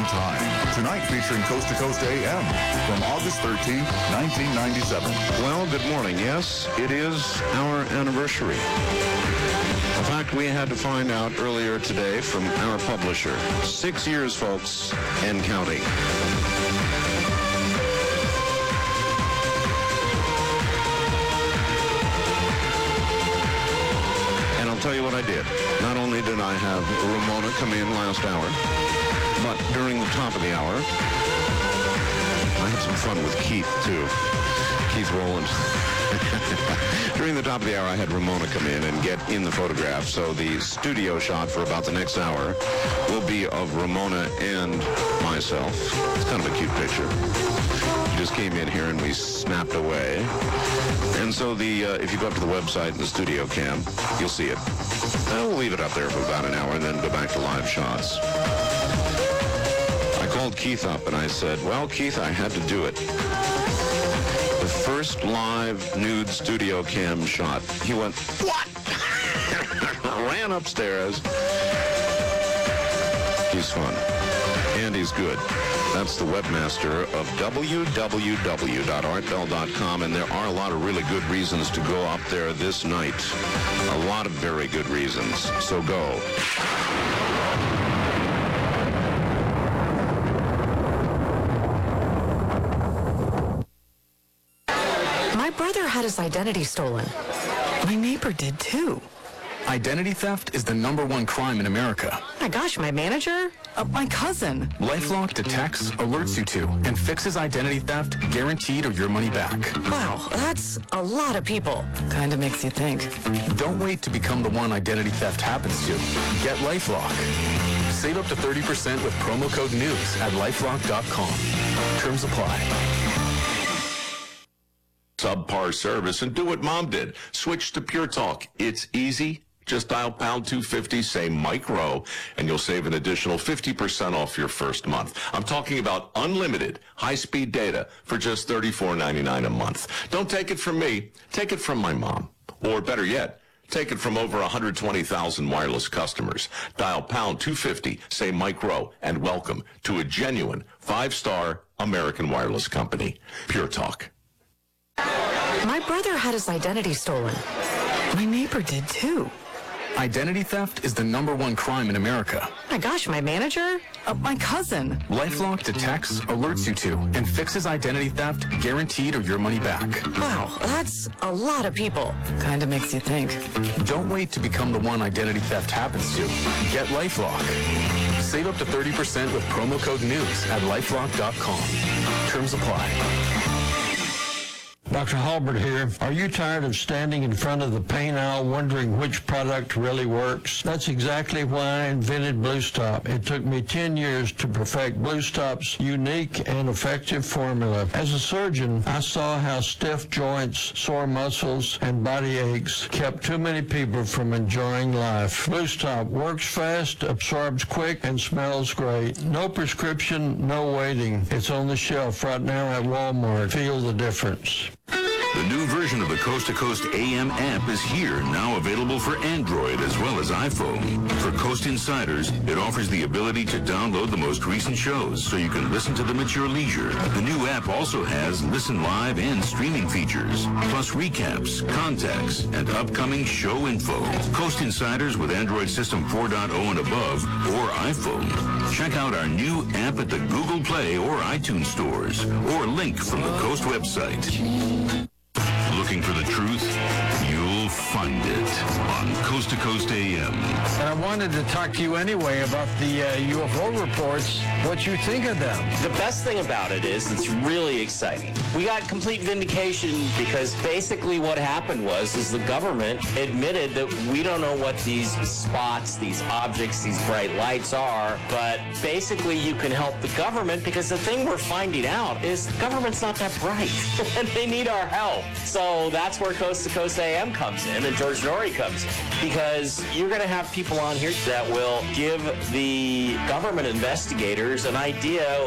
time. Tonight featuring Coast to Coast AM from August 13, 1997. Well, good morning. Yes, it is our anniversary. In fact, we had to find out earlier today from our publisher. 6 years, folks, and counting. And I'll tell you what I did. Not only did I have Ramona come in last hour, but during the top of the hour, I had some fun with Keith, too. Keith Rowland. During the top of the hour, I had Ramona come in and get in the photograph. So the studio shot for about the next hour will be of Ramona and myself. It's kind of a cute picture. She just came in here and we snapped away. And so if you go up to the website and the studio cam, you'll see it. We'll leave it up there for about an hour and then go back to live shots. I called Keith up and I said, well, Keith, I had to do it. The first live nude studio cam shot. He went, what? Ran upstairs. He's fun. And he's good. That's the webmaster of www.artbell.com, and there are a lot of really good reasons to go up there this night. A lot of very good reasons. So go. My brother had his identity stolen. My neighbor did too. Identity theft is the #1 crime in America. My gosh, my manager? My cousin. LifeLock detects, alerts you to, and fixes identity theft, guaranteed or your money back. Wow, that's a lot of people. Kinda makes you think. Don't wait to become the one identity theft happens to. Get LifeLock. Save up to 30% with promo code NEWS at LifeLock.com. Terms apply. Subpar service and do what Mom did. Switch to Pure Talk. It's easy. Just dial pound 250, say Mike Rowe, and you'll save an additional 50% off your first month. I'm talking about unlimited high-speed data for just $34.99 a month. Don't take it from me. Take it from my mom. Or better yet, take it from over 120,000 wireless customers. Dial pound 250, say Mike Rowe, and welcome to a genuine 5-star American wireless company. Pure Talk. My brother had his identity stolen. My neighbor did too. Identity theft is the #1 crime in America. My gosh, my manager? My cousin. LifeLock detects, alerts you to, and fixes identity theft, guaranteed or your money back. Wow, that's a lot of people. Kinda makes you think. Don't wait to become the one identity theft happens to. Get LifeLock. Save up to 30% with promo code NEWS at LifeLock.com. Terms apply. Dr. Halbert here. Are you tired of standing in front of the paint aisle wondering which product really works? That's exactly why I invented Blue Stop. It took me 10 years to perfect Blue Stop's unique and effective formula. As a surgeon, I saw how stiff joints, sore muscles, and body aches kept too many people from enjoying life. Blue Stop works fast, absorbs quick, and smells great. No prescription, no waiting. It's on the shelf right now at Walmart. Feel the difference. The new version of the Coast to Coast AM app is here, now available for Android as well as iPhone. For Coast Insiders, it offers the ability to download the most recent shows so you can listen to them at your leisure. The new app also has listen live and streaming features, plus recaps, contacts, and upcoming show info. Coast Insiders with Android System 4.0 and above, or iPhone. Check out our new app at the Google Play or iTunes stores, or link from the Coast website. Looking for the truth? You'll find it on Coast to Coast AM. And I wanted to talk to you anyway about the UFO reports, what you think of them. The best thing about it is it's really exciting. We got complete vindication because basically what happened was the government admitted that we don't know what these spots, these objects, these bright lights are, but basically you can help the government because the thing we're finding out is the government's not that bright and they need our help. So that's where Coast to Coast AM comes in and George Norrie comes in, because you're going to have people on here that will give the government investigators an idea